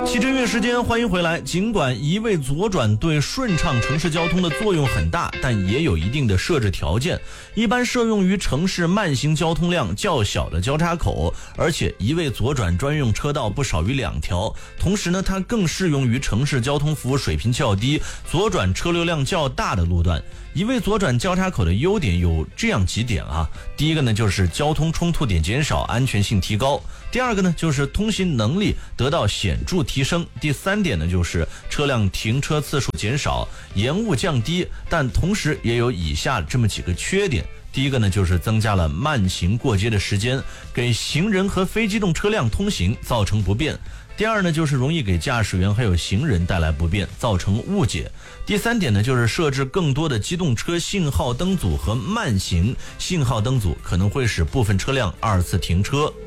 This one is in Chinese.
汽车音乐时间，欢迎回来。尽管一味左转对顺畅城市交通的作用很大，但也有一定的设置条件，一般适用于城市慢行交通量较小的交叉口，而且一味左转专用车道不少于2条。同时呢，它更适用于城市交通服务水平较低、左转车流量较大的路段。一味左转交叉口的优点有这样几点啊，第一个呢就是交通冲突点减少，安全性提高；第二个呢就是通行能力得到显著提升；第三点呢就是车辆停车次数减少，延误降低，但同时也有以下这么几个缺点。第一个呢就是增加了慢行过街的时间，给行人和非机动车辆通行造成不便。第二呢就是容易给驾驶员还有行人带来不便，造成误解。第三点呢就是设置更多的机动车信号灯组和慢行信号灯组，可能会使部分车辆2次停车。